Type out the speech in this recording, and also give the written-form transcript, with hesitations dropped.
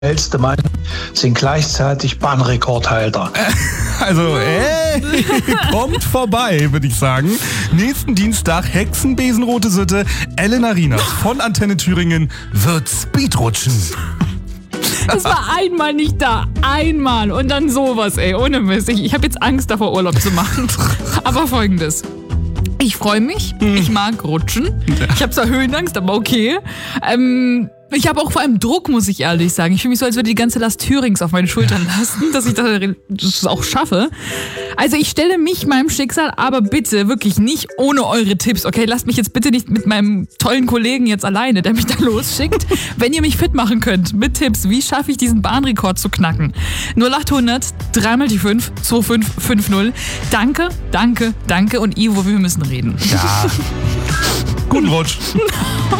schnellste Mann sind gleichzeitig Bahnrekordhalter. Also, kommt vorbei, würde ich sagen. Nächsten Dienstag, Hexenbesenrote Sitte, Elena Rieners von Antenne Thüringen wird Speedrutschen. Es war einmal nicht da. Einmal. Und dann sowas, ohne Mist. Ich habe jetzt Angst davor, Urlaub zu machen. Aber Folgendes. Ich freue mich. Ich mag rutschen. Ich habe zwar Höhenangst, aber okay. Ich habe auch vor allem Druck, muss ich ehrlich sagen. Ich fühle mich so, als würde die ganze Last Thürings auf meine Schultern lasten, dass ich das auch schaffe. Also ich stelle mich meinem Schicksal, aber bitte wirklich nicht ohne eure Tipps. Okay, lasst mich jetzt bitte nicht mit meinem tollen Kollegen jetzt alleine, der mich da losschickt. Wenn ihr mich fit machen könnt mit Tipps, wie schaffe ich diesen Bahnrekord zu knacken? 0800 3 die 5 2550. Danke, danke, danke und Ivo, wir müssen reden. Ja. Guten Rutsch.